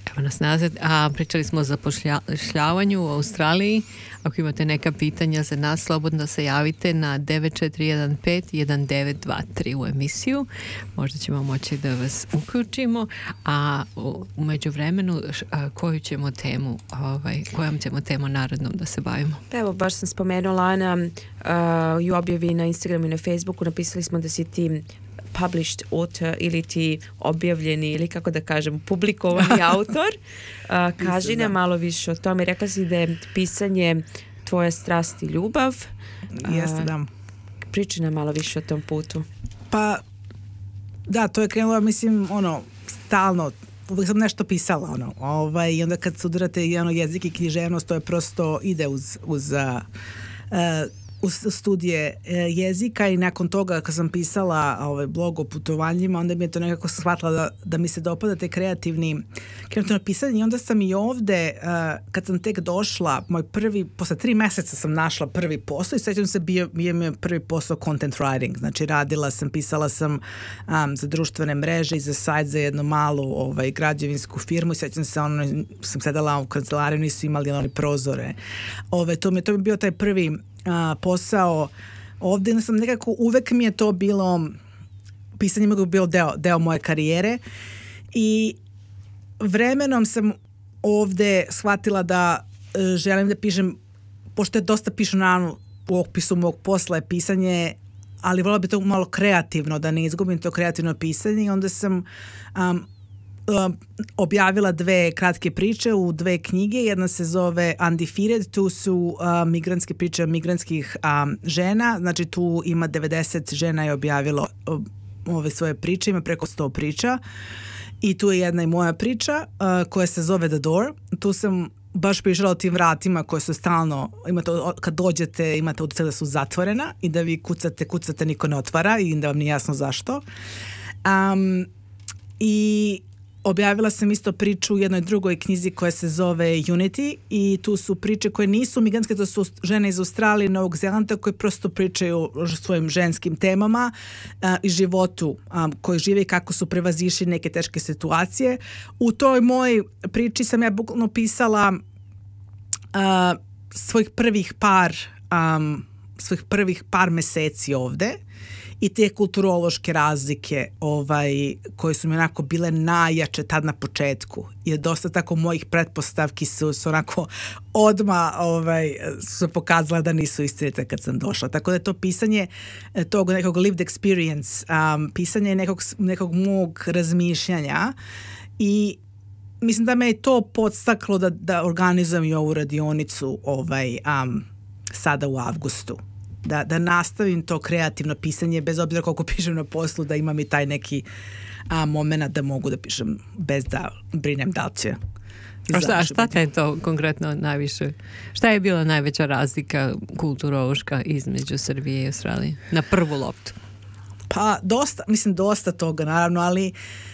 Evo nas nazad. Pričali smo o zapošljavanju u Australiji. Ako imate neka pitanja za nas, slobodno se javite na 9415-1923 u emisiju. Možda ćemo moći da vas uključimo. A u međuvremenu kojom ćemo temu narodnom da se bavimo? Evo, baš sam spomenula, Ana, i objavi na Instagramu i na Facebooku, napisali smo da si ti published author ili ti objavljeni ili kako da kažem publikovani autor. Kaži nam malo više o tome. Rekla si da je pisanje tvoja strast i ljubav. Jeste, da. Priči nam malo više o tom putu. Pa da, to je krenulo, mislim, stalno, uvijek sam nešto pisala, i onda kad studirate jezik i književnost, to je prosto ide uz studije jezika i nakon toga kad sam pisala blog o putovanjima, onda mi je to nekako shvatila da mi se dopada te kreativno pisanje i onda sam i ovde kad sam tek došla, posle 3 meseca sam našla prvi posao i sećam se bio mi prvi posao content writing, znači pisala sam za društvene mreže i za sajt za jednu malu građevinsku firmu i sećam se sam sedala u kancelariju, nisu imali prozore. To mi je bio taj prvi posao ovdje, sam nekako uvek mi je to bilo, pisanje mi je bilo deo moje karijere i vremenom sam ovdje shvatila da želim da pišem, pošto je dosta pišu naravno u opisu mog posla je pisanje, ali voljela bi to malo kreativno, da ne izgubim to kreativno pisanje i onda sam objavila 2 kratke priče u 2 knjige. Jedna se zove Undefeated, tu su migrantske priče migrantskih žena, znači tu ima 90 žena je objavilo ove svoje priče, ima preko 100 priča i tu je jedna i moja priča koja se zove The Door. Tu sam baš pričala o tim vratima koje su stalno, kad dođete imate utisak da su zatvorena i da vi kucate, niko ne otvara i da vam nije jasno zašto. I objavila sam isto priču u jednoj drugoj knjizi koja se zove Unity i tu su priče koje nisu migrantske, to su žene iz Australije i Novog Zelanda koje prosto pričaju o svojim ženskim temama i životu koji žive i kako su prevazišli neke teške situacije. U toj mojoj priči sam ja bukvalno pisala svojih prvih par meseci ovde i te kulturološke razlike koje su mi onako bile najjače tad na početku. I dosta tako mojih pretpostavki su onako odmah su pokazala da nisu istinite kad sam došla. Tako da je to pisanje tog nekog lived experience, pisanje nekog mog razmišljanja i mislim da me je to podstaklo da organizujem i ovu radionicu sada u avgustu. Da nastavim to kreativno pisanje bez obzira koliko pišem na poslu, da imam i taj neki moment da mogu da pišem bez da brinem da li će. A šta te je to konkretno najviše? Šta je bila najveća razlika kulturološka između Srbije i Australije? Na prvu loptu. Pa dosta toga naravno, ali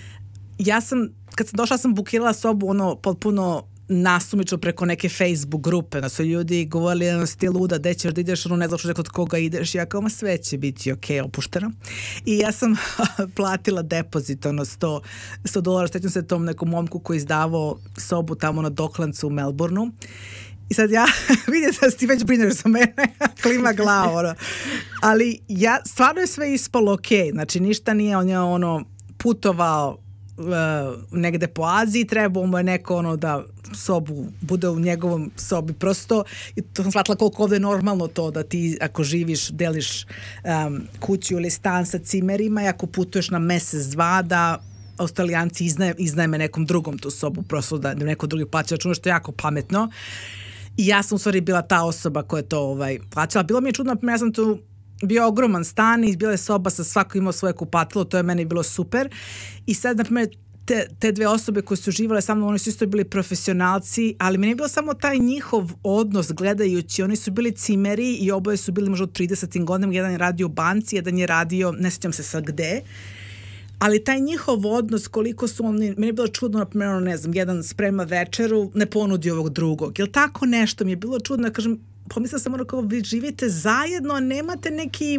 kad sam došla sam bukirala sobu potpuno nasumično preko neke Facebook grupe, da su ljudi govorili si ti luda, gde ćeš da ideš, ne znaš kod koga ideš, ja kao sve će biti opušteno. I ja sam platila depozit $100, sjećam se tom nekom momku koji izdavao sobu tamo na Docklandsu u Melbourneu. I sad ja vidim da ti već brineš za mene, klima glavu. Ali stvarno je sve ispalo okej, znači ništa nije putovao negde po Aziji, trebao mu je neko da sobu bude u njegovom sobi prosto i to sam shvatila koliko ovdje je normalno to da ti ako živiš deliš kuću ili stan sa cimerima i ako putuješ na mesec, 2 da Australijanci iznajme nekom drugom tu sobu prosto da neko drugi plaća račune, što je jako pametno i ja sam u stvari bila ta osoba koja je to plaćala. Bilo mi je čudno, ja sam tu bio ogroman stan i bila je soba sa svako imao svoje kupatilo, to je meni bilo super i sad na primjer te 2 osobe koje su živjele sa mnom, oni su isto bili profesionalci, ali meni je bilo samo taj njihov odnos gledajući, oni su bili cimeri i oboje su bili možda u 30. godinama, jedan je radio u banci, jedan je radio, ne sjećam se sad gde, ali taj njihov odnos, koliko su oni, meni je bilo čudno, na primjer, ne znam, jedan sprema večeru, ne ponudi ovog drugog, jel tako nešto mi je bilo čudno, kažem, pomislila sam kao vi živite zajedno, nemate neki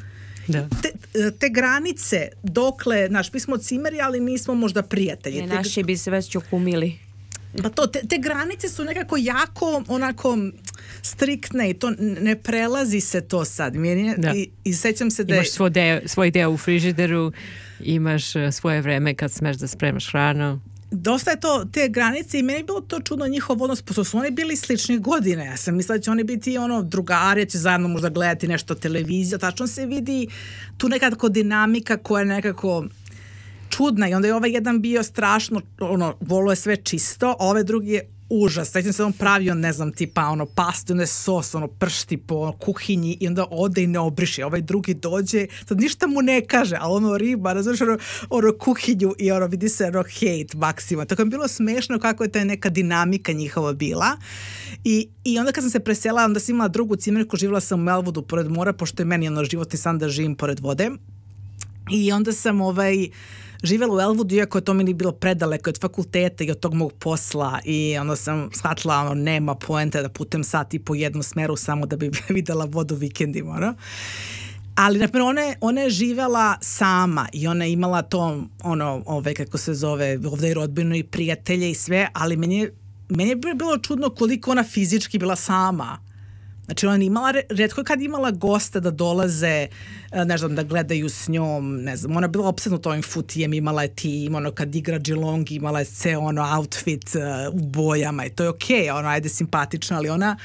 te granice dokle, mi smo cimeri, ali nismo možda prijatelji. Naši bi se već ukumili. Pa to, te granice su nekako jako onako striktne i to ne prelazi se to sad. I sećam se da imaš svoj deo u frižideru, imaš svoje vreme kad smeš da spremaš hranu. Dosta je to, te granice, i meni je bilo to čudno njihov odnos, pošto su oni bili sličnih godina. Ja sam mislila da će oni biti drugari, će zajedno možda gledati nešto televizija, tačno se vidi tu nekako dinamika koja je nekako čudna, i onda je ovaj jedan bio strašno, volio je sve čisto, a ovaj drugi je užas. Sećam se, on pravio, ne znam, tipa pastu, onda je sos, pršti po kuhinji i onda ode i ne obriši. Ovaj drugi dođe, sad ništa mu ne kaže, a riba, razumiješ, kuhinju i vidi se hate maksima. Tako je bilo smešno kako je ta neka dinamika njihova bila. I onda kad sam se preselila, onda sam imala drugu cimerku, živjela sam u Melwoodu pored mora, pošto je meni životni san da živim pored vode. I onda sam živjela u Elwoodu, iako je to meni bilo predaleko od fakulteta i od tog mog posla, i onda sam shvatila, nema poente da putem sat i po jednom smeru samo da bi videla vodu vikendima, Ali, na primjer, ona je živjela sama i ona je imala to, kako se zove, ovdje i rodbinu i prijatelje i sve, ali meni je bilo čudno koliko ona fizički bila sama. Znači, ona imala, retko kad imala goste da dolaze, ne znam, da gledaju s njom, ne znam, ona je bila opsednuta ovim futijem, imala je tim, kad igra Geelong, imala je ceo outfit u bojama i to je okej, ajde simpatična, ali ona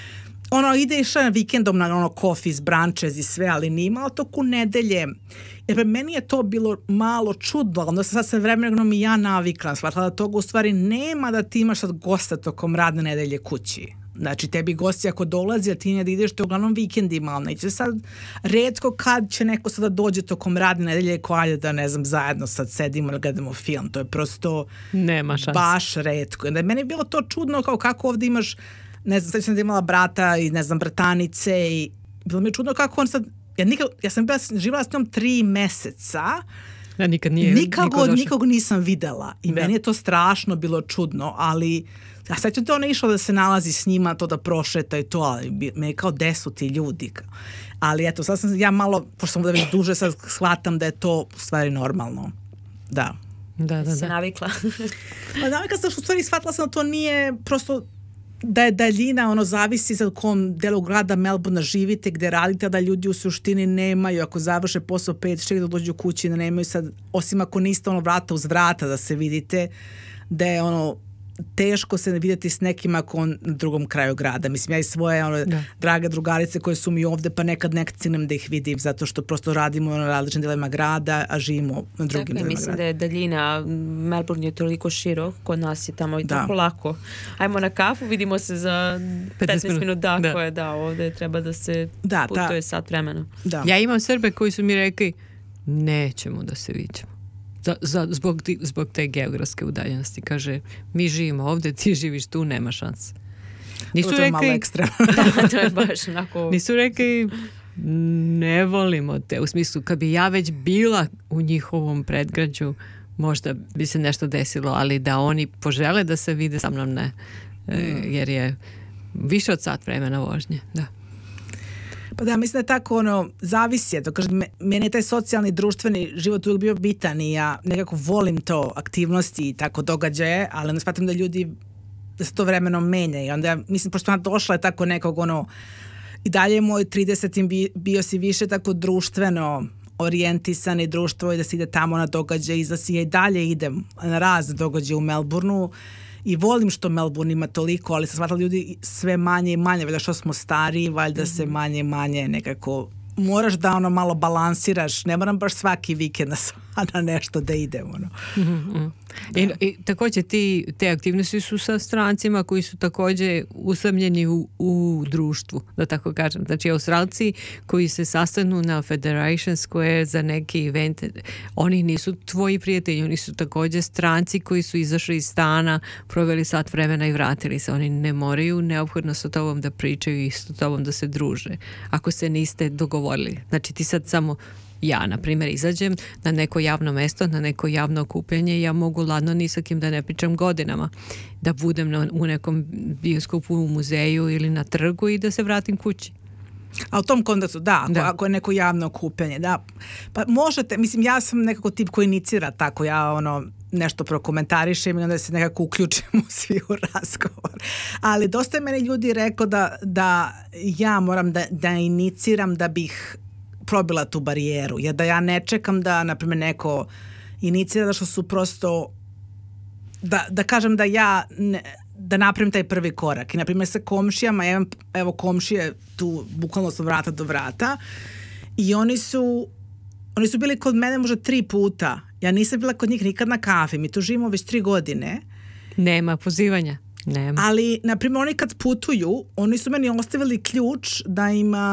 ide išla vikendom na coffees, brunches i sve, ali nije imala toku nedelje. Jer meni je to bilo malo čudno, onda sad se vremenom i ja navikla, shvatila da toga u stvari nema, da ti imaš sad gosta tokom radne nedelje kući. Znači, tebi gosti ako dolazi, a ti ne da ideš, to uglavnom vikendima, ali neće sad, retko kad će neko sada dođe tokom radne nedelje ko ajde da, ne znam, zajedno sad sedimo ili gledamo film, to je prosto nema šanse. Baš retko. Da meni je bilo to čudno, kao kako ovdje imaš, ne znam, sad sam da imala brata i, ne znam, bratanice, i bilo mi je čudno kako on sad, ja sam živjela s njom 3 meseca, da, nikog nisam videla i meni je to strašno bilo čudno, ali a sad ću te ona išla da se nalazi s njima, to da prošeta i to, ali me je kao gde su ti ljudi. Ali eto, sad sam ja malo, pošto sam da već duže, sad shvatam da je to u stvari normalno. Da. Se navikla. Navikla sam, što u stvari shvatila sam da to nije prosto da je daljina, zavisi za kom delu grada Melbourne živite, gde radite, da ljudi u suštini nemaju, ako završe posao 5-6 da dođu kući, da nemaju sad, osim ako niste vrata uz vrata da se vidite, da je teško se vidjeti s nekim ako na drugom kraju grada. Mislim, ja i svoje drage drugarice koje su mi ovde, pa nekad cinem da ih vidim, zato što prosto radimo na različnim delima grada, a živimo na drugim delima grada. Mislim da je daljina, Melbourne je toliko širok, kod nas je tamo i tako lako. Ajmo na kafu, vidimo se za 15 minuta, ovde treba da se putuje sat vremena. Ja imam Srbe koji su mi rekli, nećemo da se viđamo. Zbog te geografske udaljenosti. Kaže, mi živimo ovdje, ti živiš tu, nema šanse. To je malo ekstremno. To je baš onako... Nisu rekli, ne volimo te. U smislu, kad bi ja već bila u njihovom predgrađu, možda bi se nešto desilo, ali da oni požele da se vide, sa mnom ne. Jer je više od sat vremena vožnje. Da. Pa da, mislim da je tako, zavisi. Meni je taj socijalni, društveni život uvijek bio bitan i ja nekako volim to, aktivnosti i tako događaje, ali onda shvatim da ljudi da se to vremenom menja i onda, mislim, pošto ona došla je tako nekog, i dalje moj 30. bio si više tako društveno orijentisan i društvo i da se ide tamo na događaje i da si ja i dalje idem na razne događaje u Melbourneu. I volim što Melbourne ima toliko, ali sam shvatila ljudi sve manje i manje, valjda što smo stariji, valjda se manje i manje nekako, moraš da malo balansiraš, ne moram baš svaki vikend na nešto da idem. I također te aktivnosti su sa strancima koji su također usamljeni u društvu, da tako kažem. Znači, Australci koji se sastanu na Federation Square za neki event, oni nisu tvoji prijatelji, oni su također stranci koji su izašli iz stana, proveli sat vremena i vratili se. Oni ne moraju neophodno sa tobom da pričaju i sa tobom da se druže. Ako se niste dogovorili. Znači, ti sad samo... Ja, na primjer, izađem na neko javno mesto, na neko javno okupljanje i ja mogu ladno ni sa kim da ne pričam godinama. Da budem u nekom bioskopu, u muzeju ili na trgu i da se vratim kući. A u tom kontekstu, ako je neko javno okupljanje, da. Pa možete, mislim, ja sam nekako tip koji inicira tako, ja nešto prokomentarišem i onda se nekako uključimo svi u razgovor. Ali dosta je meni ljudi rekao da ja moram da iniciram da bih probila tu barijeru. Jer da ja ne čekam da, na primjer, neko inicira, da što su prosto da kažem da ja da napravim taj prvi korak. I na primjer sa komšijama, evo komšije tu bukvalno su vrata do vrata i oni su bili kod mene možda 3 puta. Ja nisam bila kod njih nikad na kafi. Mi tu živimo već 3 godine. Nema pozivanja. Nema. Ali, na primjer, oni kad putuju, oni su meni ostavili ključ da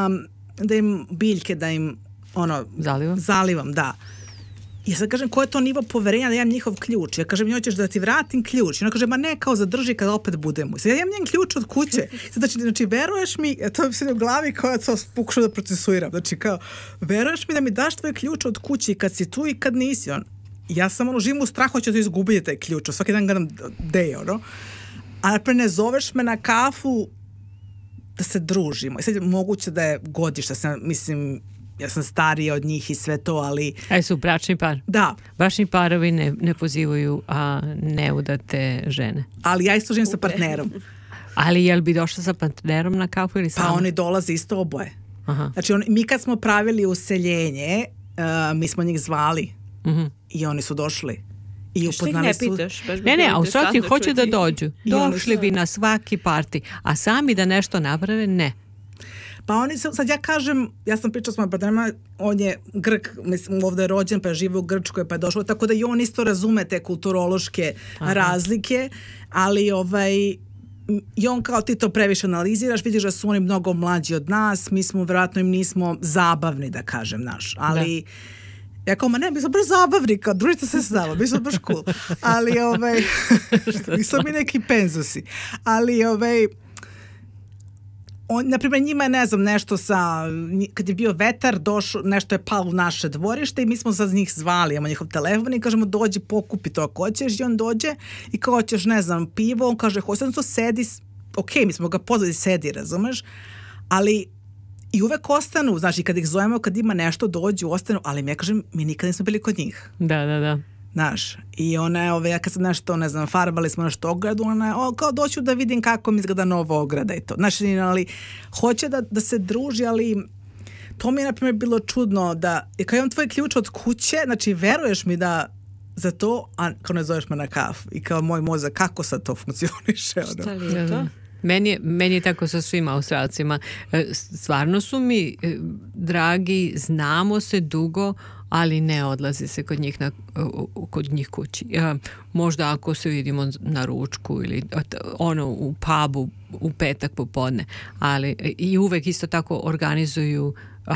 im biljke, da im zalivam, da. Ja sad kažem, ko je to nivo poverenja da ja imam njihov ključ? Ja kažem, hoćeš da ti vratim ključ? I ona kaže, ma ne, kao zadrži kad opet budemo. Sad ja imam njen ključ od kuće. Znači, veruješ mi, to mi se u glavi kao ja to pokušao da procesuiram. Znači, kao, veruješ mi da mi daš tvoj ključ od kuće i kad si tu i kad nisi? Ja sam živim u strahu, hoću da izgubiti taj ključ. Svaki dan gledam gde, a napred ne zoveš me na kafu da se družimo. I sad je moguće da je godišta, ja sam starija od njih i sve to, ali... A su bračni par? Da. Bračni parovi ne pozivaju neudate žene. Ali ja isto živim sa partnerom. Ali jel bi došla sa partnerom na kafu ili samo? Pa oni dolaze isto oboje. Aha. Znači mi kad smo pravili useljenje, mi smo njih zvali i oni su došli. I što ih ne pitaš? Ne, Australci hoće da dođu. Došli bi na svaki parti, a sami da nešto naprave, ne. Pa oni su, sad ja kažem, ja sam pričala s mojim partnerima, on je Grk, mislim ovdje je rođen, pa je živo u Grčkoj, pa je došlo, tako da i on isto razume te kulturološke razlike, ali i on kao ti to previše analiziraš, vidiš da su oni mnogo mlađi od nas, mi smo vjerojatno im nismo zabavni, da kažem, ali... Ja kao, ma ne, mi smo baš zabavni, kao, družite se s nama, mi smo baš cool. Ali, nismo mi neki penzusi. Ali, naprimjer, njima je, ne znam, nešto kad je bio vetar, nešto je palo u naše dvorište i mi smo sad njih zvali, imamo njihov telefon i kažemo, dođi, pokupi to ako hoćeš, i on dođe i kao hoćeš, ne znam, pivo, on kaže, hoćeš, to sedi, mi smo ga pozvali, sedi, razumeš, ali i uvek ostanu, znači kad ih zovemo, kad ima nešto, dođu, ostanu, ali ja kažem, mi nikad nismo bili kod njih. Da. Znaš, i ona je, ja kad sam nešto, ne znam, farbali smo nešto ogradu, ona je, kao doću da vidim kako mi izgleda nova ograda i to. Znači, ali hoće da se druži, ali to mi je, na primjer, bilo čudno da, kao imam tvoj ključ od kuće, znači, veruješ mi da za to, a kao ne zoveš me na kafu i kao moj mozak, kako sad to funkcioniše? Šta li je to? Meni je tako sa svim Australcima. Stvarno su mi dragi, znamo se dugo, ali ne odlazi se kod njih kući. Možda ako se vidimo na ručku ili u pubu u petak popodne, ali i uvek isto tako organizuju,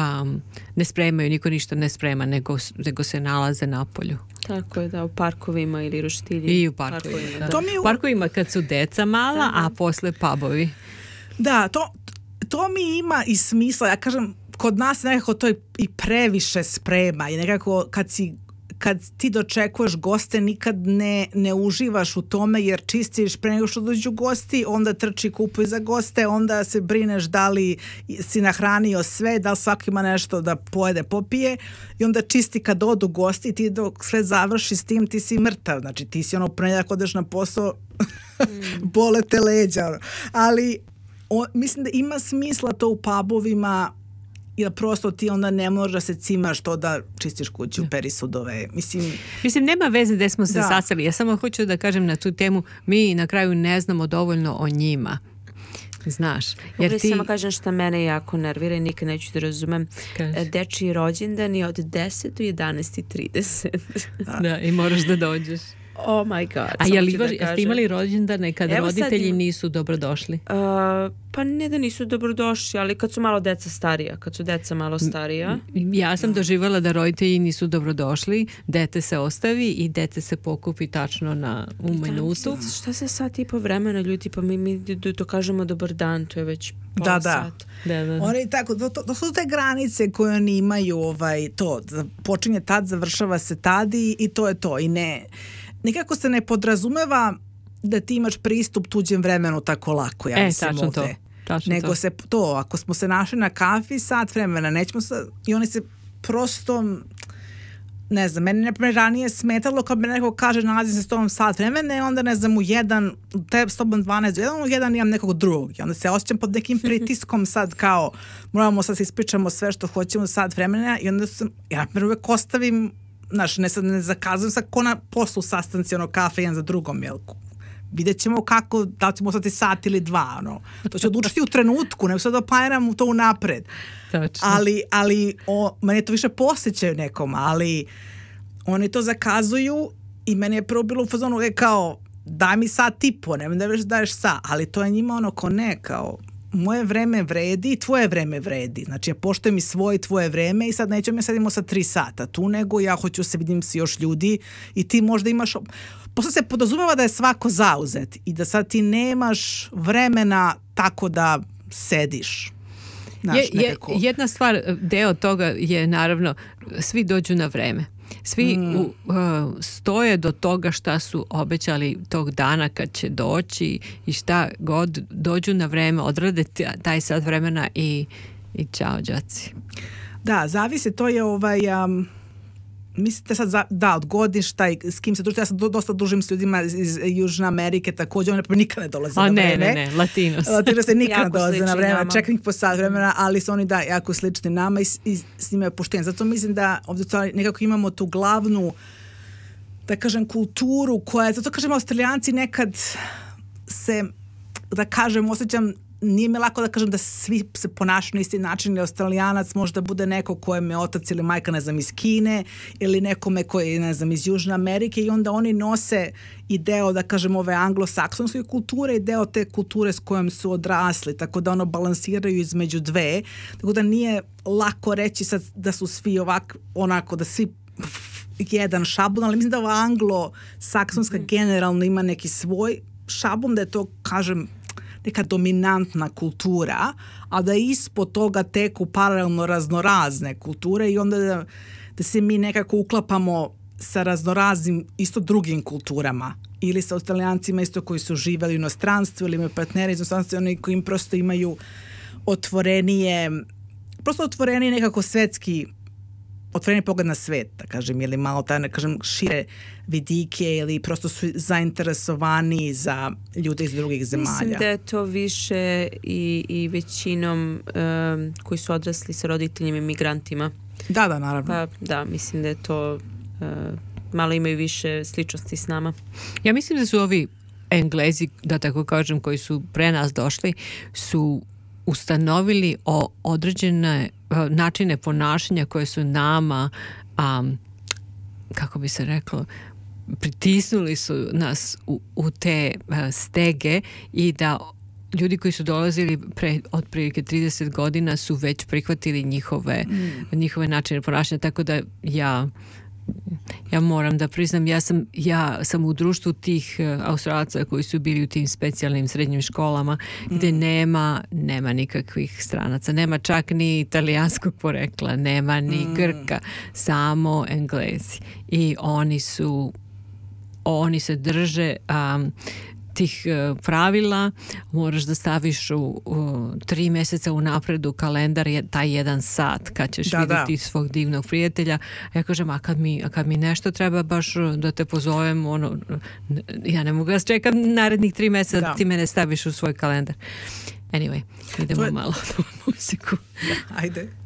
ne spremaju, niko ništa ne sprema, nego se nalaze na polju. Tako je, da, u parkovima ili roštilji. I u parkovima, da. U parkovima kad su deca mala, a posle pubovi. Da, to mi ima i smisla. Ja kažem, kod nas nekako to i previše sprema i nekako kad ti dočekuješ goste nikad ne uživaš u tome jer čistiš pre nego što dođu gosti, onda trči kupuj za goste, onda se brineš da li si nahranio sve, da li svaki ima nešto da pojede, popije i onda čisti kad odu gosti i ti dok sve završi s tim ti si mrtav, znači ti si ponedjeljak odeš na posao bole te leđa, ali mislim da ima smisla to u pubovima jer prosto ti onda ne možeš da se cimaš to da čistiš kuću, peri sudove. Mislim, nema veze gde smo se sastali. Ja samo hoću da kažem na tu temu, mi na kraju ne znamo dovoljno o njima. Znaš. Jer ti... Samo kažem šta mene jako nervira i nikad neću da razumem. Dečiji rođendan je od 10 do 11:30. Da, i moraš da dođeš. Oh my god. A jeste imali rođendane kad roditelji nisu dobrodošli? Pa ne da nisu dobrodošli, ali kad su malo deca starija, kad su deca malo starija. Ja sam doživjela da roditelji nisu dobrodošli, dete se ostavi i dete se pokupi tačno u minutu. Šta se sad tipa vremena ljudi, pa mi to kažemo dobar dan, to je već pola sat. Da. Oni tako, to su te granice koje oni imaju, to, počinje tad, završava se tad i to je to. I nekako se ne podrazumeva da ti imaš pristup tuđem vremenu tako lako, ja mislim tačno ovde. Nego se to, ako smo se našli na kafi, sat vremena, nećemo se, i oni se prosto, ne znam, meni ne ranije smetalo kad mi neko kaže nalazim se s tobom sat vremena i onda ne znam u jedan, te s tobom 12, u jedan imam nekog drugog i onda se osjećam pod nekim pritiskom sad kao moramo sad se ispričamo sve što hoćemo sat vremena i onda sam, ja na primjer uvek ostavim, znaš, ne zakazujem sad ko na poslu sastanci ono kafe jedan za drugom, jel? Vidjet ćemo kako, da li ćemo ostati sat ili dva, ono. To će odlučiti u trenutku, nego sad da planiram to unapred. Točno. Ali meni to više posjećaju nekom, ali oni to zakazuju i meni je prvo bilo u fazonu kao daj mi sat i po, nemoj da već daješ sat, ali to je njima ono ko ne, kao moje vreme vredi i tvoje vreme vredi. Znači ja poštujem i svoje i tvoje vreme i sad nećemo sedimo sa 3 sata tu, nego ja hoću se vidim s još ljudi i ti možda imaš... Posle se podrazumeva da je svako zauzet i da sad ti nemaš vremena tako da sediš. Znaš, jedna stvar, deo toga je naravno, svi dođu na vreme. Svi stoje do toga šta su obećali tog dana kad će doći i šta god dođu na vreme, odrade taj sat vremena i čao đaci. Da, zavisi, to je mislite sad odgodiš taj, s kim se družite, ja sam dosta družim s ljudima iz Južne Amerike, također oni nikad ne dolaze na vreme. Ne, Latinos. Latinos nikad ne dolaze na vreme, čekam ih po sat vremena, ali su oni jako slični nama i s njima je poštenje. Zato mislim da ovdje nekako imamo tu glavnu, da kažem, kulturu koja je, zato kažem, Australijanci nekad se, da kažem, osjećam, nije mi lako da kažem da svi se ponašaju na isti način, ili Australijanac možda bude neko kojem je otac ili majka, ne znam, iz Kine ili nekome koji je, ne znam, iz Južne Amerike i onda oni nose i deo, da kažem, ove anglosaksonske kulture i deo te kulture s kojom su odrasli, tako da ono balansiraju između dve, tako da nije lako reći sad da su svi onako, da svi jedan šablon, ali mislim da ova anglosaksonska generalno ima neki svoj šablon, da je to, kažem, neka dominantna kultura, a da ispod toga teku paralelno raznorazne kulture i onda da se mi nekako uklapamo sa raznoraznim isto drugim kulturama ili sa Australijancima isto koji su živjeli u inostranstvu ili imaju partnere iz inostranstva, oni koji im prosto imaju otvorenije nekako svetski, otvoreni pogled na svet, da kažem, ili malo taj, ne kažem, šire vidike ili prosto su zainteresovani za ljude iz drugih zemalja. Mislim da je to više i većinom koji su odrasli sa roditeljima imigrantima. Da, naravno. Pa da, mislim da je to malo imaju više sličnosti s nama. Ja mislim da su ovi Englezi, da tako kažem, koji su pre nas došli, su ustanovili određene načine ponašanja koje su nama, kako bi se reklo, pritisnuli su nas u te stege i da ljudi koji su dolazili pre otprilike 30 godina su već prihvatili njihove načine ponašanja, tako da ja moram da priznam, ja sam u društvu tih Australaca koji su bili u tim specijalnim srednjim školama gdje nema nikakvih stranaca, nema čak ni italijanskog porekla, nema ni Grka, samo Englezi i oni se drže tih pravila, moraš da staviš u 3 mjeseca unapred u kalendar taj jedan sat kad ćeš vidjeti svog divnog prijatelja. Ja kažem, a kad mi nešto treba baš da te pozovem, ja ne mogu da čekam narednih 3 mjeseca da ti mene staviš u svoj kalendar. Anyway, idemo malo na muziku. Ajde.